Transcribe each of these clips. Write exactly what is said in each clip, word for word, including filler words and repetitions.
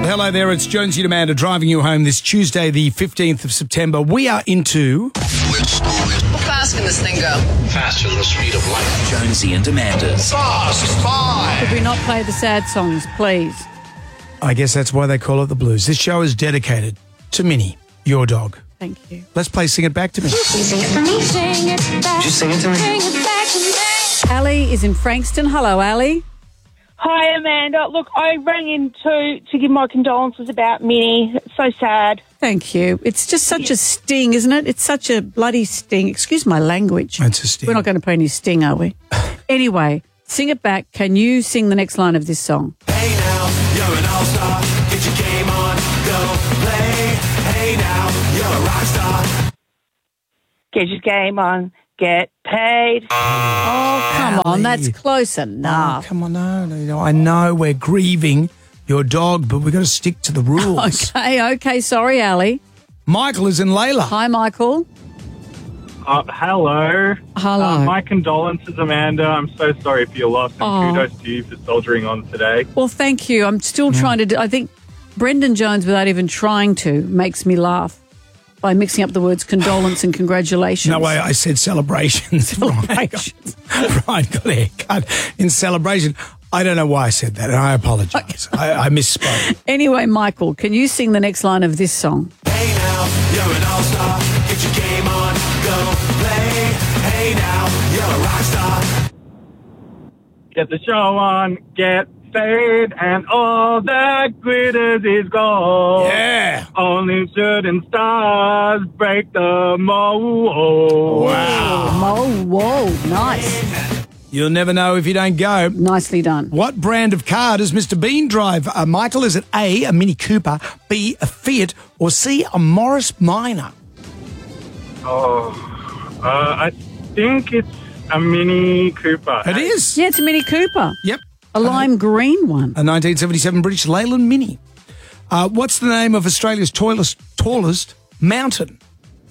hello there. It's Jonesy and Amanda driving you home this Tuesday, the fifteenth of September. We are into... How fast can this thing go? Faster than the speed of light. Jonesy and Amanda's Fast Five. Could we not play the sad songs, please? I guess that's why they call it the blues. This show is dedicated to Minnie, your dog. Thank you. Let's play Sing It Back to Me. Sing it for me. Sing it back. Just sing it to me. Sing it back to me. Ali is in Frankston. Hello, Ali. Hi, Amanda. Look, I rang in to, to give my condolences about Minnie. It's so sad. Thank you. It's just such a sting, isn't it? It's such a bloody sting. Excuse my language. It's a sting. We're not going to play any sting, are we? Anyway, Sing It Back. Can you sing the next line of this song? Hey now, you're an all-star. Get your game on, go play. Hey now, you're a rock star. Get your game on. Get paid. Oh, come Ali. on. That's close Oh, enough. come on, no, no, no. I know we're grieving your dog, but we've got to stick to the rules. Okay, okay. Sorry, Ali. Michael is in Layla. Hi, Michael. Uh, hello. Hello. Uh, my condolences, Amanda. I'm so sorry for your loss, and Oh. kudos to you for soldiering on today. Well, thank you. I'm still trying to do, I think Brendan Jones, without even trying to, makes me laugh by mixing up the words condolence and congratulations. No way, I said celebrations. Celebrations. Right, got a haircut in celebration. I don't know why I said that, and I apologise. I, I misspoke. Anyway, Michael, can you sing the next line of this song? Hey now, you're an all-star. Get your game on, go play. Hey now, you're a rock star. Get the show on, get paid, and all that glitters is gold. Yeah. Only shooting stars break the mold. Wow. Oh, whoa, nice. You'll never know if you don't go. Nicely done. What brand of car does Mister Bean drive? Uh, Michael, is it A, a Mini Cooper, B, a Fiat, or C, a Morris Minor? Oh, uh, I think it's a Mini Cooper. It is. Yeah, it's a Mini Cooper. Yep. A lime green one. A nineteen seventy-seven British Leyland Mini. Uh, what's the name of Australia's tallest, tallest mountain?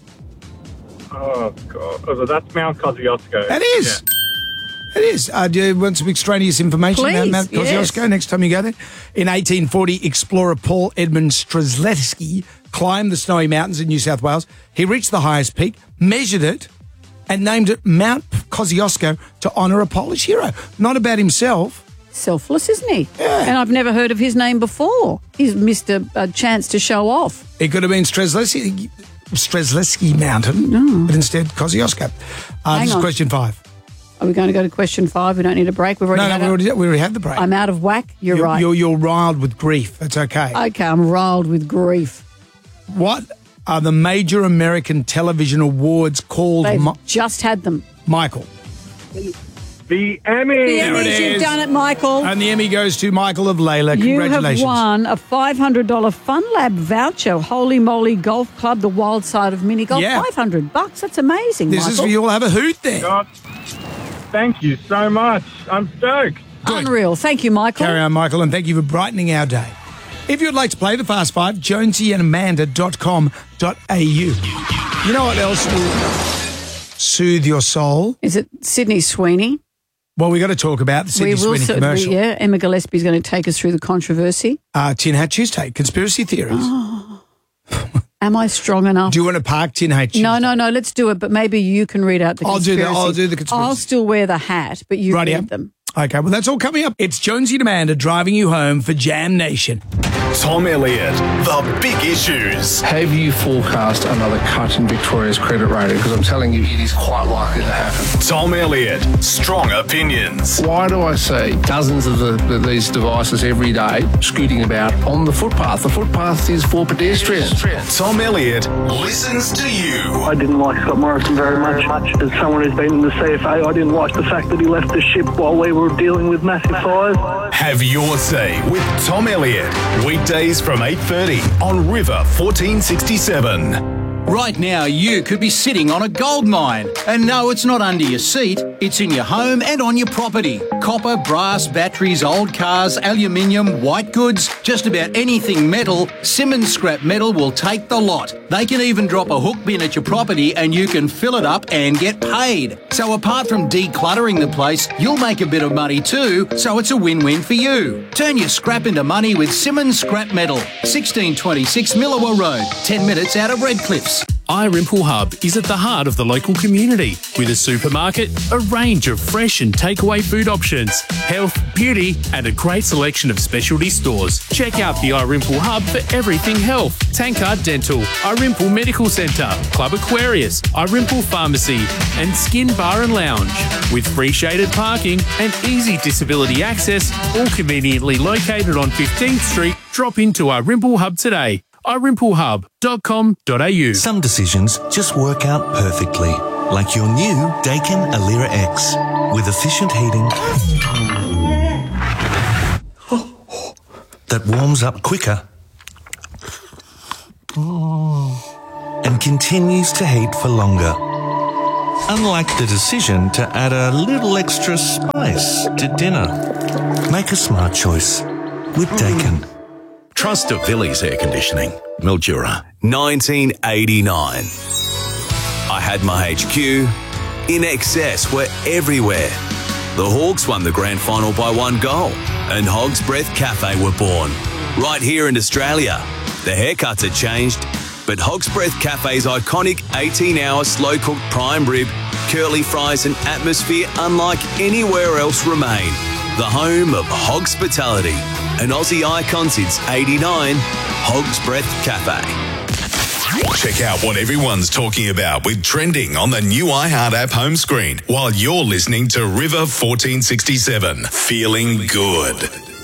Oh, God. Oh, that's Mount Kosciuszko. It is. It is. Uh, do you want some extraneous information Please, about Mount yes. Kosciuszko next time you go there? In eighteen forty, explorer Paul Edmund Strzelecki climbed the Snowy Mountains in New South Wales. He reached the highest peak, measured it, and named it Mount Kosciuszko to honour a Polish hero. Not about himself. Selfless, isn't he? Yeah. And I've never heard of his name before. He's missed a, a chance to show off. It could have been Strzelecki, Strzelecki Mountain, No. but instead Kosciuszko. Uh, Hang this is on. question five. Are we going to go to question five? We don't need a break. We've already No, no, had we a- already, we already had the break. I'm out of whack. You're, you're, right. You're, you're riled with grief. That's okay. Okay, I'm riled with grief. What are the major American television awards called, They've Mi- just had them. Michael? The Emmy. The There it Emmys, you've is. done it, Michael. And the Emmy goes to Michael of Layla. You Congratulations. have won a five hundred dollars Fun Lab voucher. Holy moly golf club, the wild side of mini golf. Yeah. five hundred bucks. That's amazing, This Michael. is for you all have a hoot there. God, thank you so much. I'm stoked. Good. Unreal. Thank you, Michael. Carry on, Michael, and thank you for brightening our day. If you'd like to play the Fast Five, jonesy and amanda dot com dot a u. You know what else will soothe your soul? Is it Sydney Sweeney? Well, we got to talk about the Sydney we will Sweeney cer- commercial. Yeah, Emma Gillespie's going to take us through the controversy. Uh, Tin Hat Tuesday, conspiracy theories. Am I strong enough? Do you want to park Tin Hat Tuesday? No, no, no. Let's do it. But maybe you can read out the I'll do conspiracy. the- I'll do the conspiracy. I'll still wear the hat, but you Rightio. read them. Okay, well, that's all coming up. It's Jonesy and Amanda driving you home for Jam Nation. Tom Elliott, the big issues. Have you forecast another cut in Victoria's credit rating? Because I'm telling you, it is quite likely to happen. Tom Elliott, strong opinions. Why do I see dozens of the, the, these devices every day scooting about on the footpath? The footpath is for pedestrians. Tom Elliott listens to you. I didn't like Scott Morrison very much. As someone who's been in the C F A, I didn't like the fact that he left the ship while we were dealing with massive fires. Have your say with Tom Elliott. Weekdays from eight thirty on River fourteen sixty-seven. Right now, you could be sitting on a gold mine. And no, it's not under your seat. It's in your home and on your property. Copper, brass, batteries, old cars, aluminium, white goods, just about anything metal, Simmons Scrap Metal will take the lot. They can even drop a hook bin at your property and you can fill it up and get paid. So apart from decluttering the place, you'll make a bit of money too, so it's a win-win for you. Turn your scrap into money with Simmons Scrap Metal. sixteen twenty-six Millawa Road, ten minutes out of Redcliffs. iRimple Hub is at the heart of the local community with a supermarket, a range of fresh and takeaway food options, health, beauty and a great selection of specialty stores. Check out the iRimple Hub for everything health. Tankard Dental, iRimple Medical Centre, Club Aquarius, iRimple Pharmacy and Skin Bar and Lounge. With free shaded parking and easy disability access, all conveniently located on fifteenth Street, drop into iRimple Hub today. i rimple hub dot com dot a u. Some decisions just work out perfectly, like your new Daikin Alira X with efficient heating that warms up quicker and continues to heat for longer. Unlike the decision to add a little extra spice to dinner. Make a smart choice with Daikin. Trust of Villiers Air Conditioning, Mildura, nineteen eighty-nine. I had my H Q. In excess were everywhere. The Hawks won the grand final by one goal, and Hog's Breath Cafe were born. Right here in Australia. The haircuts had changed, but Hog's Breath Cafe's iconic eighteen-hour slow-cooked prime rib, curly fries and atmosphere unlike anywhere else remain. The home of Hogspitality, an Aussie icon since eighty-nine, Hog's Breath Cafe. Check out what everyone's talking about with Trending on the new iHeart app home screen while you're listening to River fourteen sixty-seven. Feeling good.